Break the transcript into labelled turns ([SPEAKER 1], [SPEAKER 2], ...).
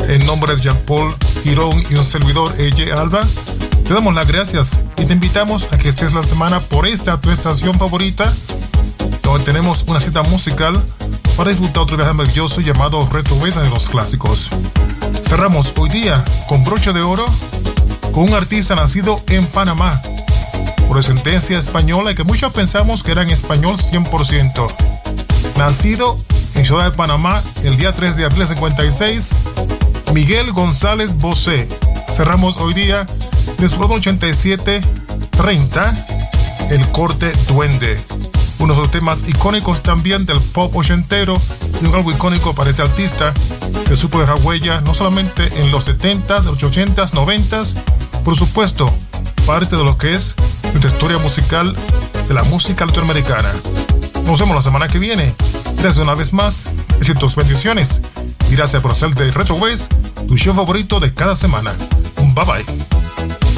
[SPEAKER 1] En nombre de Jean-Paul Girón y un servidor, EJ Alba, te damos las gracias y te invitamos a que estés la semana por esta tu estación favorita, donde tenemos una cita musical para disfrutar otro viaje maravilloso llamado Retro Waves de los clásicos. Cerramos hoy día con broche de oro con un artista nacido en Panamá, por descendencia española y que muchos pensamos que era en español 100%. Nacido en Ciudad de Panamá el día 3 de abril de 56, Miguel González Bosé. Cerramos hoy día de su álbum 8730, el corte Duende. Uno de los temas icónicos también del pop ochentero y un álbum icónico para este artista que supo dejar huella no solamente en los 70s, los 80s, 90s, por supuesto, parte de lo que es nuestra historia musical de la música latinoamericana. Nos vemos la semana que viene. Gracias una vez más, éxitos, bendiciones y gracias por hacer de Retro Waves tu show favorito de cada semana. Bye bye.